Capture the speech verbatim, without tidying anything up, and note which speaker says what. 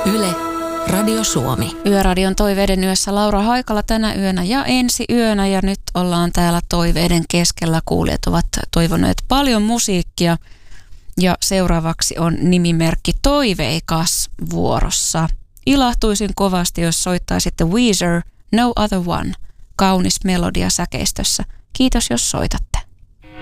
Speaker 1: Yle, Radio Suomi.
Speaker 2: Yöradion Toiveiden yössä Laura Haikala tänä yönä ja ensi yönä. Ja nyt ollaan täällä toiveiden keskellä. Kuulijat ovat toivoneet paljon musiikkia. Ja seuraavaksi on nimimerkki Toiveikas vuorossa. Ilahtuisin kovasti, jos soittaisitte Weezer, No Other One. Kaunis melodia säkeistössä. Kiitos, jos soitat.